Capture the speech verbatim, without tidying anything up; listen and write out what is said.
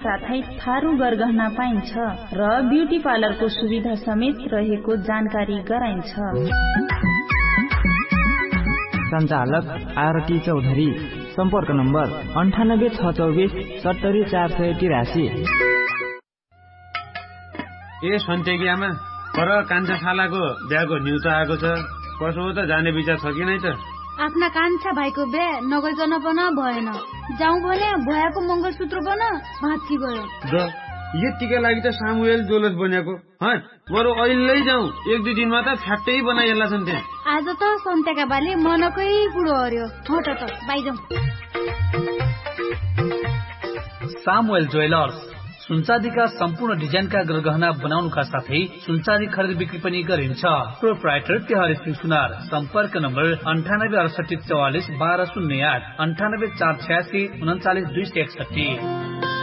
साथै थारू गरगहना पाइन्छ र ब्युटी पार्लरको सुविधा समेत रहेको जानकारी गराइन्छ। सञ्चालक आरती चौधरी, सम्पर्क नम्बर अन्ठानब्बे छ चौबिस सत्तरी चार सय तिरासी। ए सन्तेकी आमा, पर कान्छा शालाको बिहाको न्यु त आएको छ, कसो हो त जाने विचार छ कि नै त? आफ्ना कान्छा भाइको बिहा नगइकन पन भएन, जाउँ भने भयाको मङ्गलसूत्र पन भाँच्ची गयो। द यतिका लागि त सामुएल जोलस बनेको, बरु अहिले जाउँ, एक दुई दिनमा त फ्याट्टै बनाइएला छन् त्यहाँ। आज त सन्तेका बाले मनकै कुरो हर्यो, हट त बाइजाउँ। सामुएल ज्वेलर्स सुनचाँदीका सम्पूर्ण डिजाइनका गरगहना बनाउनुका साथै सुनचाँदी खरिद बिक्री पनि गरिन्छ। प्रोप्राइटर तिहारी सिंह सुनार, सम्पर्क नम्बर अन्ठानब्बे अडसठी चौवालिस बाह्र शून्य आठ, अन्ठानब्बे चार छयासी उन्चालिस दुई सय एकसठी।